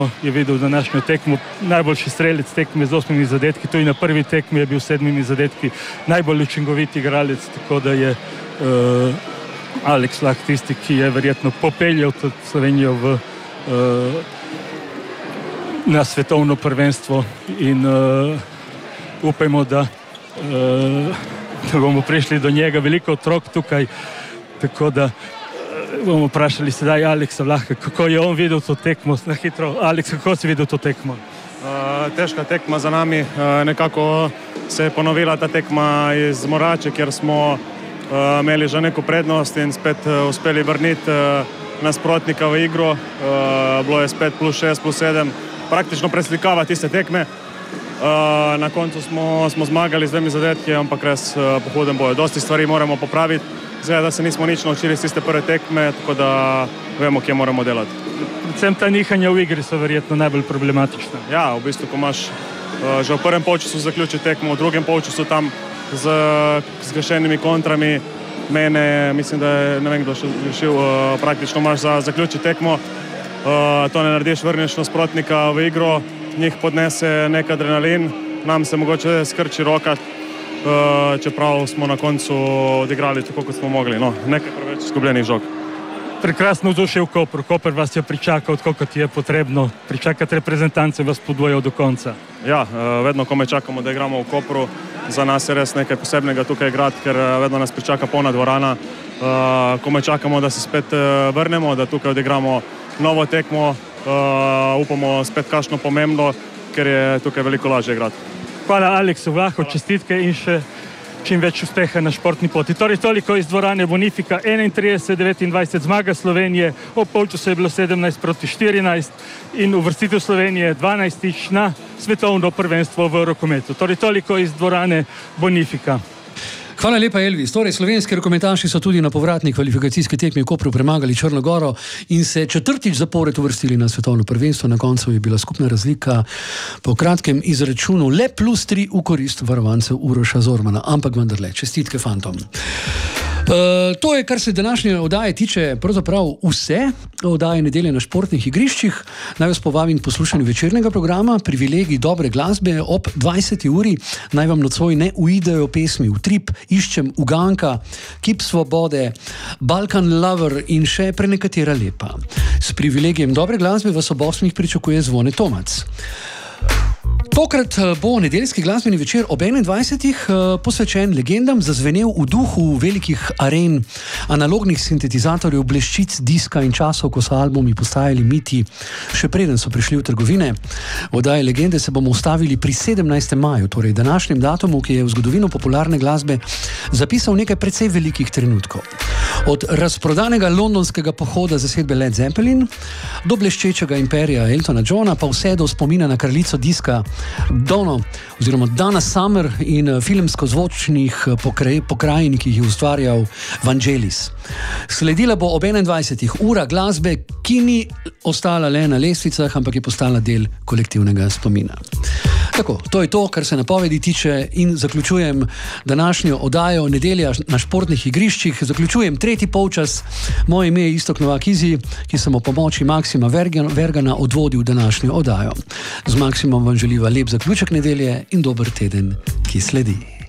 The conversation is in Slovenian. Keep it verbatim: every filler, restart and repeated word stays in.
je videl današnjo tekmo, najboljši strelec tekme z osmimi zadetki, tudi na prvi tekmi je bil s sedmimi zadetki najbolj učinkovit igralec, tako da je uh, Alex Lah tisti, ki je verjetno popeljal Slovenijo v, uh, na svetovno prvenstvo in uh, upajmo, da, uh, da bomo prišli do njega. Veliko otrok tukaj, tako da bomo vprašali sedaj Aleksa Vlaha, kako je on videl to tekmo. Na hitro, Aleks, kako si videl to tekmo? Uh, težka tekma za nami, uh, nekako se je ponovila ta tekma iz Morače, kjer smo uh, imeli že neko prednost in spet uh, uspeli vrniti uh, nasprotnika v igro. Uh, bilo je spet plus šest, plus sedem, praktično preslikava tiste tekme. Uh, na koncu smo, smo zmagali z dvemi zadetki, ampak res uh, po hudem boju. Dosti stvari moramo popraviti. Zdaj, da se nismo nič naučili z tiste prve tekme, tako da vemo, kje moramo delati. Predvsem ta nihanja v igri so verjetno najbolj problematična. Ja, v bistvu, ko imaš uh, že v prvem polčasu zaključi tekmo, v drugem polčasu tam z zgrešenimi kontrami, mene, mislim, da je, ne vem, kdo še rešil, uh, praktično imaš za zaključi tekmo, uh, to ne narediš, vrneš nasprotnika v igro, njih podnese nek adrenalin, nam se mogoče skrči roka, Uh, čeprav smo na koncu odigrali tako, kot smo mogli. No, nekaj preveč izgubljenih žog. Prekrasno vzdušje v Kopru. Koper vas je pričakal, tako kot je potrebno. Pričakati reprezentance vas podvojal do konca. Ja, uh, vedno, ko me čakamo, da igramo v Kopru, za nas je res nekaj posebnega tukaj igrati, ker vedno nas pričaka polna dvorana. Uh, ko me čakamo, da se spet uh, vrnemo, da tukaj odigramo novo tekmo, uh, upamo spet kakšno pomembno, ker je tukaj veliko lažje igrati. Hvala Aleksu Vlahu, čestitke in še čim več uspeha na športni poti. Torej toliko iz dvorane Bonifika, enaintrideset devetindvajset zmaga Slovenije, ob polčasu je bilo sedemnajst proti štirinajst in uvrstitev Slovenije dvanajstič na svetovno prvenstvo v rokometu. Torej toliko iz dvorane Bonifika. Hvala lepa, Elvis. Torej, slovenski rokometaši so tudi na povratni kvalifikacijski tekmi v Kopru premagali Črno Goro in se četrtič zapored uvrstili na svetovno prvenstvo. Na koncu je bila skupna razlika po kratkem izračunu le plus tri v korist varovancev Uroša Zormana. Ampak vendarle, čestitke fantom. Uh, to je, kar se današnje oddaje tiče, pravzaprav vse oddaje Nedelje na športnih igriščih. Naj vas povabim k poslušanju večernega programa Privilegij dobre glasbe ob dvajseti uri. Naj vam nocoj ne uidejo pesmi Utrip, Iščem uganka, Kip svobode, Balkan Lover in še prenekatera lepa. S privilegijem dobre glasbe vas ob osmih pričakuje Zvone Tomac. Tokrat bo nedeljski glasbeni večer ob enaindvajsetih posvečen legendam, zazvenel v duhu velikih aren, analognih sintetizatorjev, bleščic, diska in časov, ko so albumi postajali miti, še preden so prišli v trgovine. V oddaji Legende se bomo ustavili pri sedemnajstem maju, torej današnjem datumu, ki je v zgodovino popularne glasbe zapisal nekaj precej velikih trenutkov. Od razprodanega londonskega pohoda zasedbe Led Zeppelin do bleščečega imperija Eltona Johna, pa vse do spomina na kraljico diska Dono, oziroma Donna Summer in filmsko-zvočnih pokrajin, ki jih je ustvarjal Vangelis. Sledila bo ob enaindvajsetih ura glasbe, ki ni ostala le na lestvicah, ampak je postala del kolektivnega spomina. Tako, to je to, kar se napovedi tiče, in zaključujem današnjo oddajo Nedelja na športnih igriščih. Zaključujem tretji polčas. Moje ime je Iztok Novak-Izzi, ki sem o pomoči Maksima Vergana odvodil današnjo oddajo. Z Maksimom vam želiva lep zaključek nedelje in dober teden, ki sledi.